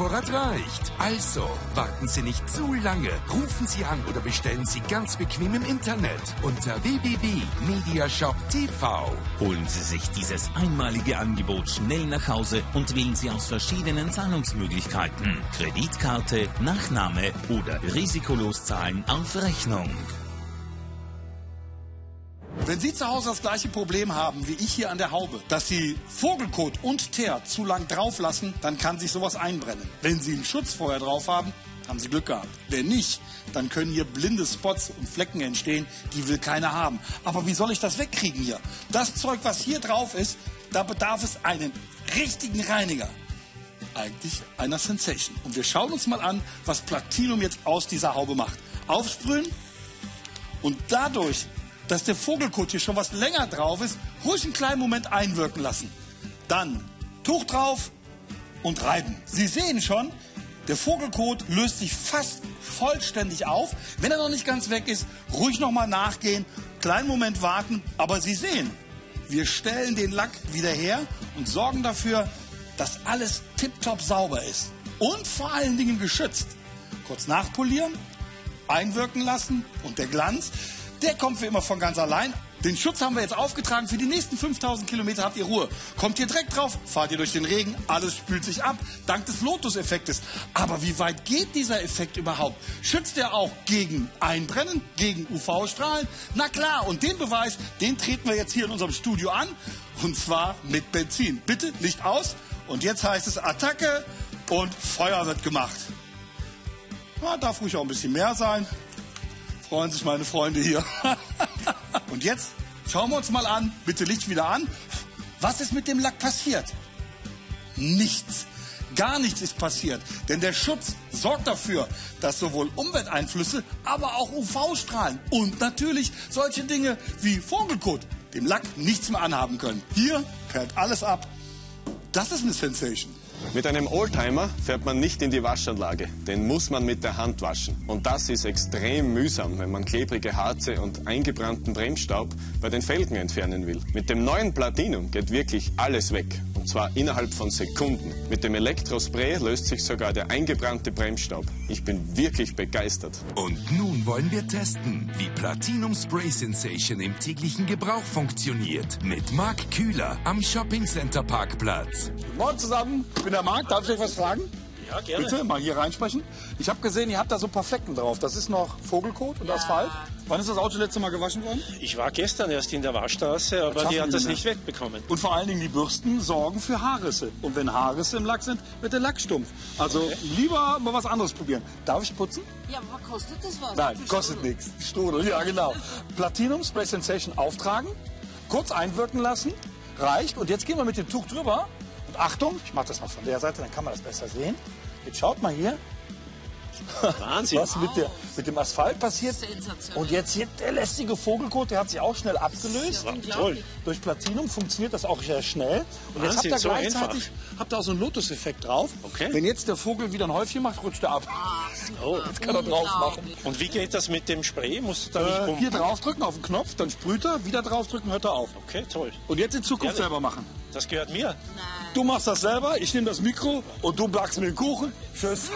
Vorrat reicht. Also, warten Sie nicht zu lange. Rufen Sie an oder bestellen Sie ganz bequem im Internet unter www.mediashop.tv. Holen Sie sich dieses einmalige Angebot schnell nach Hause und wählen Sie aus verschiedenen Zahlungsmöglichkeiten. Kreditkarte, Nachname oder risikolos zahlen auf Rechnung. Wenn Sie zu Hause das gleiche Problem haben wie ich hier an der Haube, dass Sie Vogelkot und Teer zu lang drauf lassen, dann kann sich sowas einbrennen. Wenn Sie einen Schutz vorher drauf haben, haben Sie Glück gehabt. Wenn nicht, dann können hier blinde Spots und Flecken entstehen, die will keiner haben. Aber wie soll ich das wegkriegen hier? Das Zeug, was hier drauf ist, da bedarf es einen richtigen Reiniger. Eigentlich einer Sensation. Und wir schauen uns mal an, was Platinum jetzt aus dieser Haube macht. Aufsprühen und dadurch, dass der Vogelkot hier schon was länger drauf ist, ruhig einen kleinen Moment einwirken lassen. Dann Tuch drauf und reiben. Sie sehen schon, der Vogelkot löst sich fast vollständig auf. Wenn er noch nicht ganz weg ist, ruhig nochmal nachgehen, kleinen Moment warten. Aber Sie sehen, wir stellen den Lack wieder her und sorgen dafür, dass alles tipptopp sauber ist. Und vor allen Dingen geschützt. Kurz nachpolieren, einwirken lassen und der Glanz, der kommt wie immer von ganz allein. Den Schutz haben wir jetzt aufgetragen. Für die nächsten 5000 Kilometer habt ihr Ruhe. Kommt ihr direkt drauf, fahrt ihr durch den Regen, alles spült sich ab, dank des Lotus-Effektes. Aber wie weit geht dieser Effekt überhaupt? Schützt er auch gegen Einbrennen, gegen UV-Strahlen? Na klar, und den Beweis, den treten wir jetzt hier in unserem Studio an. Und zwar mit Benzin. Bitte, Licht aus. Und jetzt heißt es Attacke und Feuer wird gemacht. Na, darf ruhig auch ein bisschen mehr sein. Freuen sich meine Freunde hier. Und jetzt schauen wir uns mal an, bitte Licht wieder an. Was ist mit dem Lack passiert? Nichts. Gar nichts ist passiert. Denn der Schutz sorgt dafür, dass sowohl Umwelteinflüsse, aber auch UV-Strahlen und natürlich solche Dinge wie Vogelkot dem Lack nichts mehr anhaben können. Hier perlt alles ab. Das ist eine Sensation. Mit einem Oldtimer fährt man nicht in die Waschanlage. Den muss man mit der Hand waschen. Und das ist extrem mühsam, wenn man klebrige Harze und eingebrannten Bremsstaub bei den Felgen entfernen will. Mit dem neuen Platinum geht wirklich alles weg. Und zwar innerhalb von Sekunden. Mit dem Elektrospray löst sich sogar der eingebrannte Bremsstaub. Ich bin wirklich begeistert. Und nun wollen wir testen, wie Platinum Spray Sensation im täglichen Gebrauch funktioniert. Mit Marc Kühler am Shopping Center Parkplatz. Guten Morgen zusammen, ich bin der Marc. Darf ich euch was fragen? Ja, gerne. Bitte, mal hier reinsprechen. Ich habe gesehen, ihr habt da so ein paar Flecken drauf. Das ist noch Vogelkot und Asphalt. Wann ist das Auto letzte Mal gewaschen worden? Ich war gestern erst in der Waschstraße, aber die hat das nicht wegbekommen. Und vor allen Dingen die Bürsten sorgen für Haarrisse. Und wenn Haarrisse im Lack sind, wird der Lack stumpf. Also lieber mal was anderes probieren. Darf ich putzen? Ja, aber kostet das was? Nein, kostet nichts. Strudel, ja genau. Platinum Spray Sensation auftragen, kurz einwirken lassen, reicht. Und jetzt gehen wir mit dem Tuch drüber. Und Achtung, ich mache das mal von der Seite, dann kann man das besser sehen. Jetzt schaut mal hier. Wahnsinn. Was mit dem Asphalt passiert. Und jetzt hier der lästige Vogelkot, der hat sich auch schnell abgelöst. Toll. Durch Platinum funktioniert das auch sehr schnell. Und jetzt Wahnsinn, habt ihr so gleichzeitig auch so einen Lotus-Effekt drauf. Okay. Wenn jetzt der Vogel wieder ein Häufchen macht, rutscht er ab. Oh. Jetzt kann er drauf machen. Und wie geht das mit dem Spray? Musst du da nicht pumpen? Hier draufdrücken auf den Knopf, dann sprüht er, wieder draufdrücken, hört er auf. Okay, toll. Und jetzt in Zukunft Gerne. selber machen. Das gehört mir. Du machst das selber, ich nehme das Mikro und du backst mir den Kuchen. Tschüss.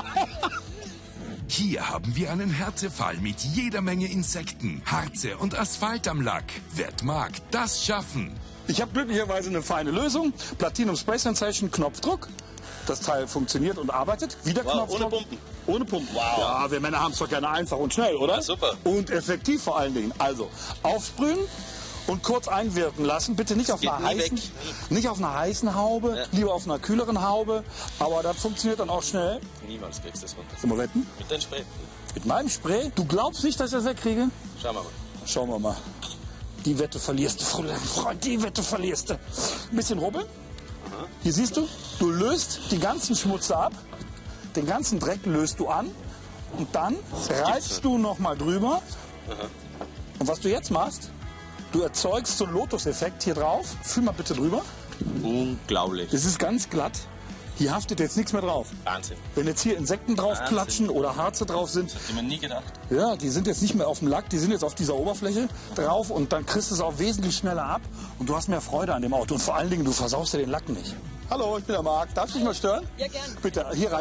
Hier haben wir einen Härtefall mit jeder Menge Insekten, Harze und Asphalt am Lack. Wird Marc das schaffen? Ich habe glücklicherweise eine feine Lösung. Platinum Spray Sensation, Knopfdruck. Das Teil funktioniert und arbeitet. Wieder Knopfdruck. Ohne Pumpen. Ohne Pumpen. Wow. Ja, wir Männer haben es doch gerne einfach und schnell, oder? Ja, super. Und effektiv vor allen Dingen. Also, aufsprühen und kurz einwirken lassen. Bitte nicht auf einer heißen Haube, Ja. lieber auf einer kühleren Haube. Aber das funktioniert dann auch schnell. Niemals kriegst du das runter. Sollen wir wetten? Mit deinem Spray. Mit meinem Spray? Du glaubst nicht, dass ich das wegkriege? Schauen wir mal. Schauen wir mal. Die Wette verlierst du, Freund, die Wette verlierst du. Ein bisschen rubbeln. Hier siehst du, du löst die ganzen Schmutze ab. Den ganzen Dreck löst du an. Und dann reibst du noch mal drüber. Und was du jetzt machst, du erzeugst so einen Lotus-Effekt hier drauf. Fühl mal bitte drüber. Unglaublich. Das ist ganz glatt. Hier haftet jetzt nichts mehr drauf. Wahnsinn. Wenn jetzt hier Insekten drauf klatschen oder Harze drauf sind, Hätte man nie gedacht. ja, die sind jetzt nicht mehr auf dem Lack, die sind jetzt auf dieser Oberfläche drauf und dann kriegst du es auch wesentlich schneller ab und du hast mehr Freude an dem Auto und vor allen Dingen, du versaust ja den Lack nicht. Hallo, ich bin der Marc. Darf ich dich mal stören? Ja, gerne. Bitte, hier rein.